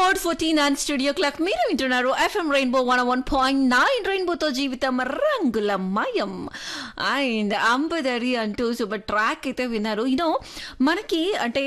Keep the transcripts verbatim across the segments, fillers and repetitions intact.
Four fourteen and studio clock మీరు వింటున్నారు FM rainbow one one point nine రెయిన్బోతో జీవితం రంగులమయం అండ్ అంబదరి అంటూ సూపర్ ట్రాక్ అయితే విన్నారు. యూనో మనకి అంటే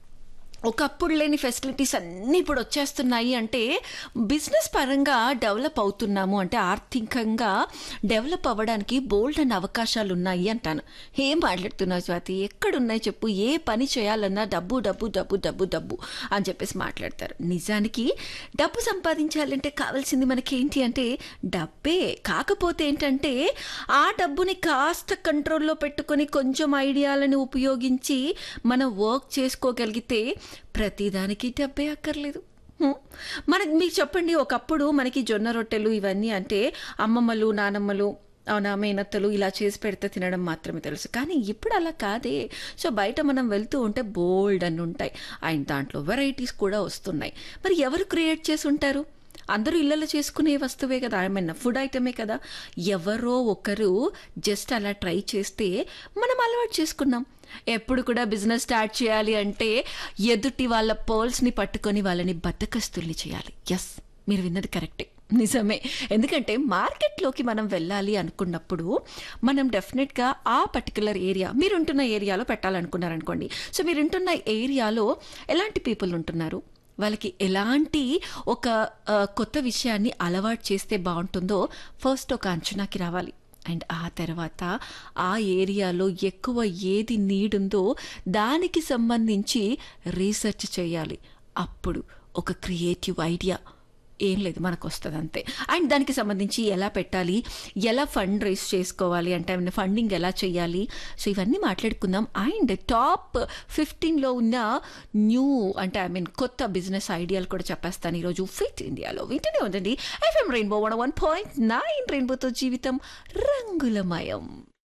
ఒకప్పుడు లేని ఫెసిలిటీస్ అన్నీ ఇప్పుడు వచ్చేస్తున్నాయి అంటే బిజినెస్ పరంగా డెవలప్ అవుతున్నాము అంటే ఆర్థికంగా డెవలప్ అవ్వడానికి బోల్డ్ అన్న అవకాశాలు ఉన్నాయి అంటాను. ఏం మాట్లాడుతున్నావు స్వాతి, ఎక్కడున్నాయి చెప్పు, ఏ పని చేయాలన్నా డబ్బు డబ్బు డబ్బు డబ్బు డబ్బు అని చెప్పేసి మాట్లాడతారు. నిజానికి డబ్బు సంపాదించాలంటే కావాల్సింది మనకి ఏంటి అంటే డబ్బే. కాకపోతే ఏంటంటే ఆ డబ్బుని కాస్త కంట్రోల్లో పెట్టుకొని కొంచెం ఐడియాలను ఉపయోగించి మనం వర్క్ చేసుకోగలిగితే ప్రతిదానికి డబ్బే అక్కర్లేదు. మనకి మీకు చెప్పండి, ఒకప్పుడు మనకి జొన్న రొట్టెలు ఇవన్నీ అంటే అమ్మమ్మలు నానమ్మలు అవునా మేనత్తలు ఇలా చేసి పెడితే తినడం మాత్రమే తెలుసు. కానీ ఇప్పుడు అలా కాదే. సో బయట మనం వెళ్తూ ఉంటే బోల్డ్ అని ఉంటాయి అండ్ దాంట్లో వెరైటీస్ కూడా వస్తున్నాయి. మరి ఎవరు క్రియేట్ చేసి ఉంటారు? అందరూ ఇళ్ళలో చేసుకునే వస్తువే కదా, ఐ మీన్ ఫుడ్ ఐటమే కదా. ఎవరో ఒకరు జస్ట్ అలా ట్రై చేస్తే మనం అలవాటు చేసుకున్నాం. ఎప్పుడు కూడా బిజినెస్ స్టార్ట్ చేయాలి అంటే ఎదుటి వాళ్ళ పర్ల్స్ని పట్టుకొని వాళ్ళని బద్దకస్తుల్ని చేయాలి. ఎస్, మీరు విన్నది కరెక్టే, నిజమే. ఎందుకంటే మార్కెట్లోకి మనం వెళ్ళాలి అనుకున్నప్పుడు మనం డెఫినెట్గా ఆ పర్టికులర్ ఏరియా, మీరుంటున్న ఏరియాలో పెట్టాలనుకున్నారనుకోండి. సో మీరుంటున్న ఏరియాలో ఎలాంటి పీపుల్ ఉంటున్నారు, వాళ్ళకి ఎలాంటి ఒక కొత్త విషయాన్ని అలవాటు చేస్తే బాగుంటుందో ఫస్ట్ ఒక అంచనాకి రావాలి. అండ్ ఆ తర్వాత ఆ ఏరియాలో ఎక్కువ ఏది నీడ్ ఉందో దానికి సంబంధించి రీసెర్చ్ చేయాలి. అప్పుడు ఒక క్రియేటివ్ ఐడియా ఏం లేదు మనకు వస్తుంది అంతే. అండ్ దానికి సంబంధించి ఎలా పెట్టాలి, ఎలా ఫండ్ రైజ్ చేసుకోవాలి అంటే ఐ మీన్ ఫండింగ్ ఎలా చేయాలి, సో ఇవన్నీ మాట్లాడుకుందాం. అండ్ టాప్ ఫిఫ్టీన్లో ఉన్న న్యూ అంటే ఐ మీన్ కొత్త బిజినెస్ ఐడియాలు కూడా చెప్పేస్తాను ఈరోజు ఫిట్ ఇండియాలో. వింటూనే ఉండండి FM rainbow one one point nine రెయిన్బోతో జీవితం రంగులమయం.